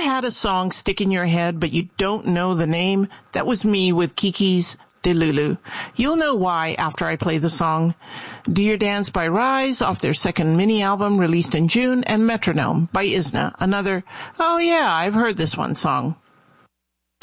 had a song stick in your head, but you don't know the name? That was me with Kiki's Delulu. You'll know why after I play the song. Do Your Dance by Rise off their second mini-album released in June, and Metronome by Isna, another, oh yeah, I've heard this one song.